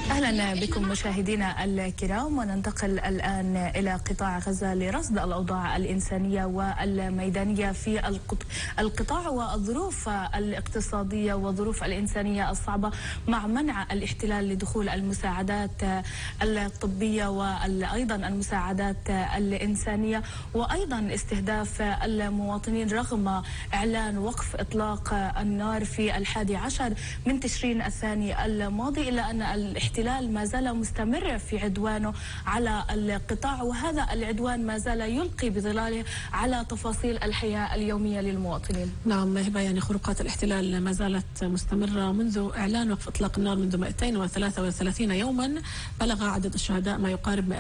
أهلا بكم مشاهدينا الكرام، وننتقل الآن إلى قطاع غزة لرصد الأوضاع الإنسانية والميدانية في القطاع والظروف الاقتصادية والظروف الإنسانية الصعبة مع منع الاحتلال لدخول المساعدات الطبية وأيضا المساعدات الإنسانية، وأيضا استهداف المواطنين رغم إعلان وقف إطلاق النار في 11 من تشرين الثاني الماضي، إلا أن الاحتلال ما زال مستمر في عدوانه على القطاع، وهذا العدوان ما زال يلقي بظلاله على تفاصيل الحياة اليومية للمواطنين. نعم هبة، يعني خروقات الاحتلال ما زالت مستمرة منذ إعلان وقف إطلاق النار منذ 233 يوما. بلغ عدد الشهداء ما يقارب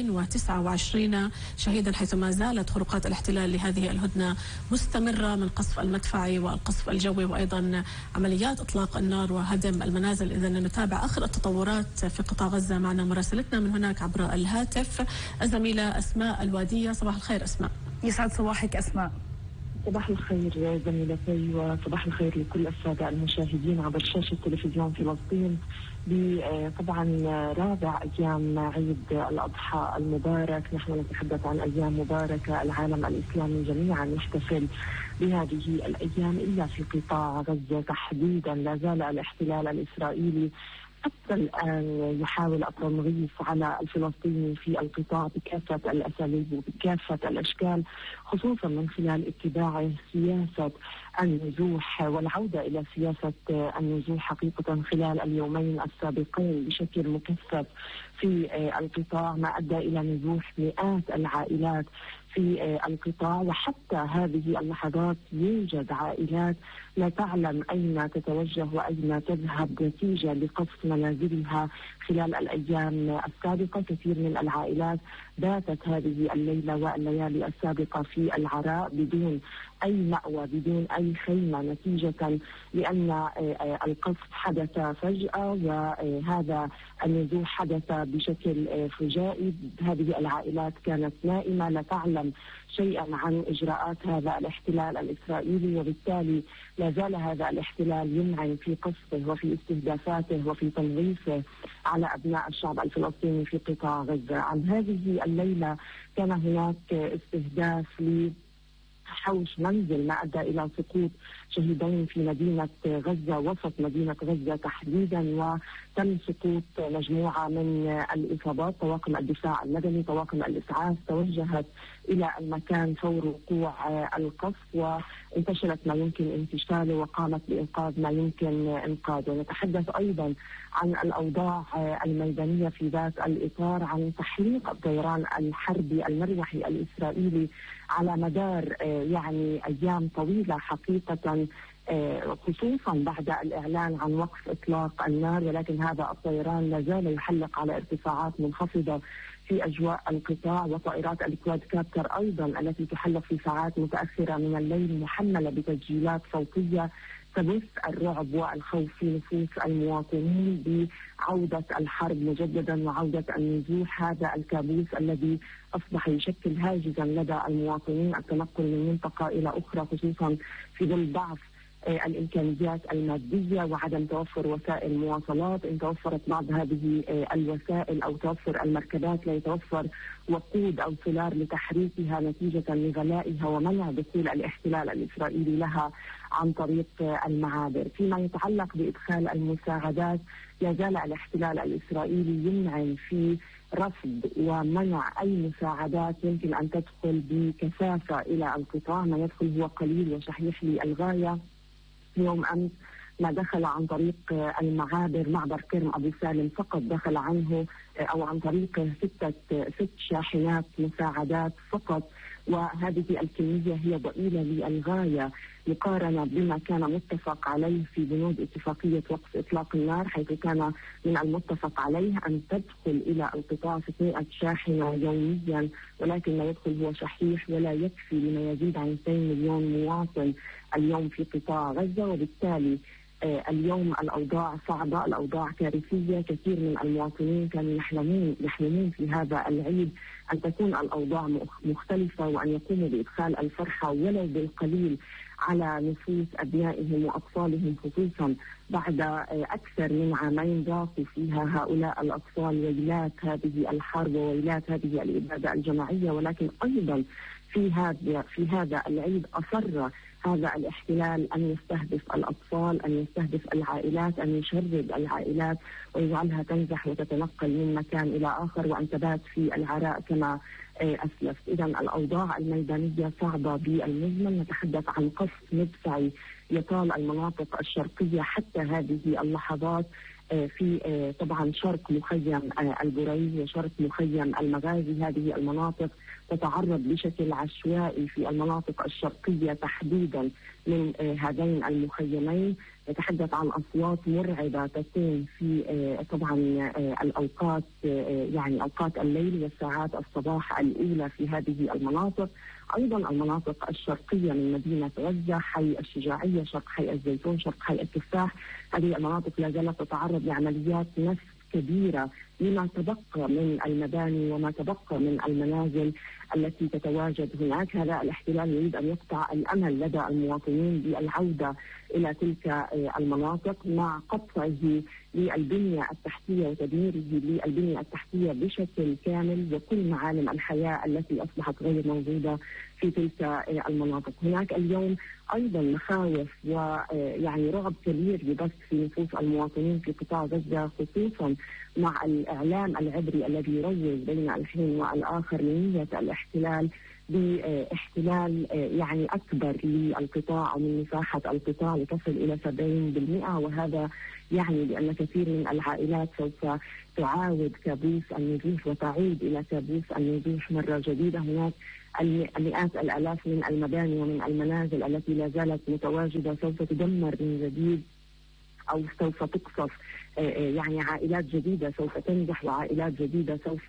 229 شهيدا، حيث ما زالت خروقات الاحتلال لهذه الهدنة مستمرة من قصف المدفعي والقصف الجوي، وأيضا عمليات إطلاق النار وهدم المنازل. إذا نتابع آخر التطورات في قطاع غزة. معنا مراسلتنا من هناك عبر الهاتف الزميلة أسماء الوادية. صباح الخير أسماء. يسعد صباحك أسماء. صباح الخير زميلتي، وصباح الخير لكل السادة المشاهدين عبر شاشة تلفزيون فلسطين. طبعا رابع أيام عيد الأضحى المبارك، نحن نتحدث عن أيام مباركة. العالم الإسلامي جميعا يحتفل بهذه الأيام، إلا في قطاع غزة تحديدا لا زال الاحتلال الإسرائيلي حتى الآن يحاول التنغيص على الفلسطيني في القطاع بكافة الأساليب وبكافة الأشكال، خصوصا من خلال اتباع سياسة النزوح والعودة إلى سياسة النزوح حقيقة خلال اليومين السابقين بشكل مكثف في القطاع، ما أدى إلى نزوح مئات العائلات في القطاع. وحتى هذه اللحظات يوجد عائلات لا تعلم أين تتوجه وأين تذهب نتيجة لقصف منازلها خلال الأيام السابقة. كثير من العائلات باتت هذه الليلة والليالي السابقة في العراء بدون أي مأوى، بدون أي خيمة، نتيجة لأن القصف حدث فجأة وهذا النزوح حدث بشكل فجائي. هذه العائلات كانت نائمة لا تعلم شيئا عن إجراءات هذا الاحتلال الإسرائيلي، وبالتالي لا زال هذا الاحتلال يمعن في قصفه وفي استهدافاته وفي تنغيصه على أبناء الشعب الفلسطيني في قطاع غزة. عن هذه الليلة كان هناك استهداف حوش منزل، ما أدى إلى سقوط شهيدين في مدينة غزة، وسط مدينة غزة تحديدا، وتم سقوط مجموعة من الإصابات. طواقم الدفاع المدني، طواقم الإسعاف توجهت إلى المكان فور وقوع القصف وانتشلت ما يمكن انتشاله وقامت بإنقاذ ما يمكن إنقاذه. نتحدث أيضا عن الأوضاع الميدانية في ذات الإطار، عن تحليق الطيران الحربي المروحي الإسرائيلي على مدار يعني أيام طويلة حقيقة، خصوصا بعد الإعلان عن وقف إطلاق النار، ولكن هذا الطيران لا زال يحلق على ارتفاعات منخفضة في أجواء القطاع. وطائرات الكواد كابتر أيضا التي تحلق في ساعات متأخرة من الليل محملة بتسجيلات صوتية تبث الرعب والخوف في نفوس المواطنين بعودة الحرب مجددا وعودة النزوح، هذا الكابوس الذي أصبح يشكل هاجسا لدى المواطنين التنقل من منطقة إلى أخرى، خصوصا في ظل ضعف الإمكانيات المادية وعدم توفر وسائل مواصلات. إن توفرت بعض هذه الوسائل أو توفر المركبات لا يتوفر وقود أو سولار لتحريكها نتيجة لغلائها ومنع دخول الاحتلال الإسرائيلي لها عن طريق المعابر. فيما يتعلق بإدخال المساعدات، لا زال الاحتلال الإسرائيلي يمعن في رفض ومنع أي مساعدات يمكن أن تدخل بكثافة إلى القطاع. ما يدخل هو قليل وشحيح للغاية. يوم أمس ما دخل عن طريق المعابر، معبر كرم أبو سالم فقط دخل عنه أو عن طريق ست شاحنات مساعدات فقط، وهذه الكمية هي ضئيلة للغاية مقارنة بما كان متفق عليه في بنود اتفاقية وقف إطلاق النار، حيث كان من المتفق عليه أن تدخل إلى القطاع 600 شاحنة يوميا، ولكن ما يدخل هو شحيح ولا يكفي لما يزيد عن 2 مليون مواطن اليوم في قطاع غزة. وبالتالي اليوم الأوضاع صعبة، الأوضاع كارثية. كثير من المواطنين كانوا يحلمون في هذا العيد أن تكون الأوضاع مختلفة وأن يقوموا بإدخال الفرحة ولو بالقليل على نفوس أبنائهم وأطفالهم، خصوصا بعد أكثر من عامين ذاقوا فيها هؤلاء الأطفال ويلات هذه الحرب وويلات هذه الإبادة الجماعية. ولكن أيضا في هذا العيد أصر هذا الاحتلال أن يستهدف الأطفال، أن يستهدف العائلات، أن يشرد العائلات ويجعلها تنزح وتتنقل من مكان إلى آخر وأن تبات في العراء كما أسلفت. إذا الأوضاع الميدانية صعبة بالمزمن. نتحدث عن قصف مدفعي يطال المناطق الشرقية حتى هذه اللحظات في طبعا شرق مخيم البريج وشرق مخيم المغازي. هذه المناطق تتعرض بشكل عشوائي في المناطق الشرقية تحديدا من هذين المخيمين. نتحدث عن أصوات مرعبة تكون في طبعا الأوقات يعني أوقات الليل والساعات الصباح الأولى في هذه المناطق. أيضا المناطق الشرقية من مدينة غزة، حي الشجاعية، شرق حي الزيتون، شرق حي التفاح، هذه المناطق لا زالت تتعرض لعمليات نسف كبيرة لما تبقى من المباني وما تبقى من المنازل التي تتواجد هناك. هذا الاحتلال يريد أن يقطع الأمل لدى المواطنين بالعودة إلى تلك المناطق مع قطعه للبنية التحتية وتدميره للبنية التحتية بشكل كامل وكل معالم الحياة التي أصبحت غير موجودة في تلك المناطق. هناك اليوم أيضا مخاوف ويعني رعب كبير يبث في نفوس المواطنين في قطاع غزة، خصوصا مع الإعلام العبري الذي يروج بين الحين والآخر لنية الاحتلال باحتلال يعني أكبر للقطاع ومن مساحة القطاع لتصل إلى 70%. وهذا يعني بأن كثير من العائلات سوف تعاود كابوس النزوح وتعود إلى كابوس النزوح مرة جديدة. هناك مئات الآلاف من المباني ومن المنازل التي لا زالت متواجدة سوف تدمر من جديد أو سوف تقصف. يعني عائلات جديدة سوف تنجح وعائلات جديدة سوف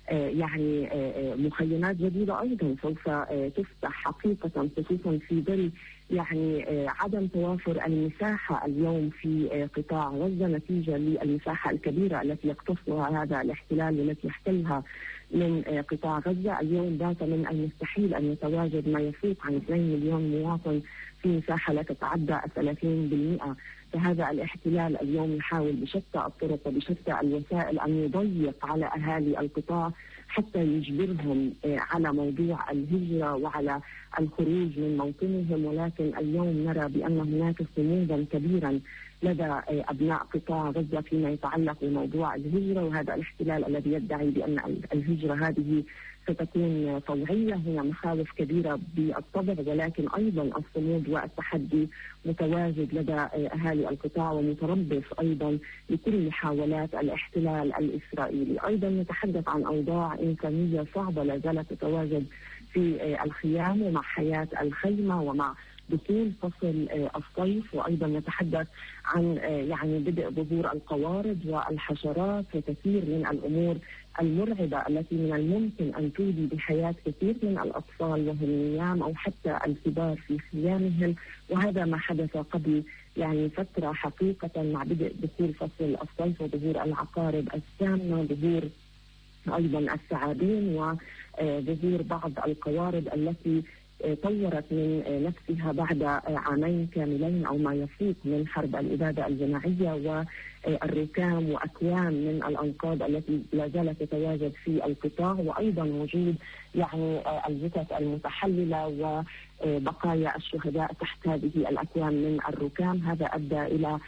يعني مخيمات جديدة أيضا سوف تفتح حقيقة، خصوصا في ظل يعني عدم توافر المساحة اليوم في قطاع غزة نتيجة للمساحة الكبيرة التي يقتصها هذا الاحتلال والتي يحتلها من قطاع غزة. اليوم بات من المستحيل أن يتواجد ما يفوق عن 2 مليون مواطن في مساحة لا تتعدى 30%. فهذا الاحتلال اليوم يحاول بشتى الطرق وبشتى الوسائل أن يضيق على أهالي القطاع حتى يجبرهم على موضوع الهجرة وعلى الخروج من موطنهم. ولكن اليوم نرى بأن هناك صمودا كبيرا لدى أبناء قطاع غزة فيما يتعلق بموضوع الهجرة، وهذا الاحتلال الذي يدعي بأن الهجرة هذه ستكون طوعية. هنا مخاوف كبيرة بالطبع، ولكن أيضا الصمود والتحدي متواجد لدى أهالي القطاع ومتربص أيضا لكل محاولات الاحتلال الإسرائيلي. أيضا نتحدث عن أوضاع إنسانية صعبة لا زالت تتواجد في الخيام ومع حياة الخيمة ومع دخول فصل الصيف. وأيضا نتحدث عن يعني بدء ظهور القوارض والحشرات وكثير من الأمور المرعبة التي من الممكن أن تودي بحياة كثير من الأطفال وهم نيام أو حتى الكبار في خيامهم. وهذا ما حدث قبل يعني فترة حقيقة مع بدء دخول فصل الصيف وظهور العقارب السامة، ظهور أيضا الثعابين وظهور بعض القوارض التي طورت من نفسها بعد عامين كاملين أو ما يفوق من حرب الإبادة الجماعية، والركام وأكوام من الأنقاض التي لا زالت تتواجد في القطاع، وأيضا وجود يعني الجثث المتحللة وبقايا الشهداء تحت هذه الأكوام من الركام. هذا أدى إلى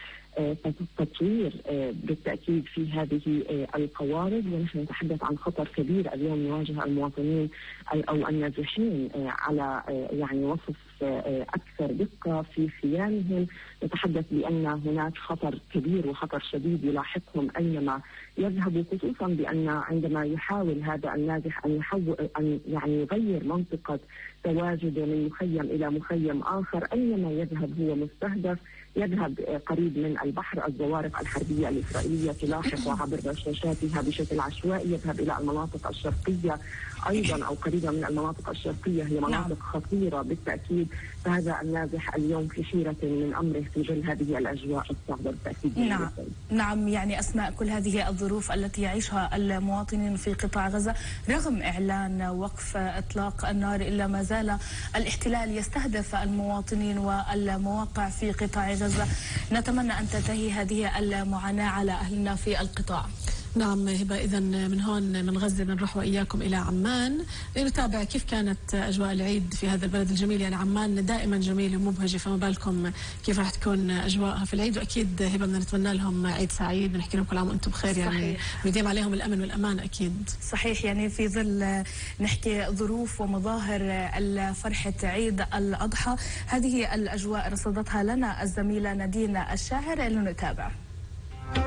تطوير بالتأكيد في هذه القوارض. ونحن نتحدث عن خطر كبير اليوم يواجه المواطنين أو النازحين على يعني وصف أكثر دقة في خيامهم. نتحدث بأن هناك خطر كبير وخطر شديد يلاحقهم أينما يذهبوا، خصوصا بأن عندما يحاول هذا النازح أن يعني يغير منطقة تواجده من مخيم إلى مخيم آخر، أينما يذهب هو مستهدف. يذهب قريب من البحر. الزوارق الحربية الإسرائيلية تلاحق عبر شاشاتها بشكل عشوائي، يذهب إلى المناطق الشرقية أيضا أو قريبة من المناطق الشرقية، هي مناطق خطيرة بالتأكيد. فهذا النازح اليوم في حيرة من أمره في ظل هذه الأجواء الصعبة بالتأكيد. نعم، يعني أسماء كل هذه الظروف التي يعيشها المواطنين في قطاع غزة رغم إعلان وقف إطلاق النار، إلا ما زال الاحتلال يستهدف المواطنين والمواقع في قطاع غزة. نتمنى أن تنتهي هذه المعاناة على أهلنا في القطاع. نعم هبة، إذا من هون من غزة بنروح وإياكم إلى عمان لنتابع كيف كانت أجواء العيد في هذا البلد الجميل. يعني عمان دائما جميلة ومبهجة، فما بالكم كيف راح تكون أجواءها في العيد. وأكيد هبة بدنا نتمنى لهم عيد سعيد، بنحكي لهم كل عام وأنتم بخير. يعني ويديم عليهم الأمن والأمان أكيد. صحيح، يعني في ظل نحكي ظروف ومظاهر فرحة عيد الأضحى، هذه الأجواء رصدتها لنا الزميلة نادين الشاعر. لنتابع.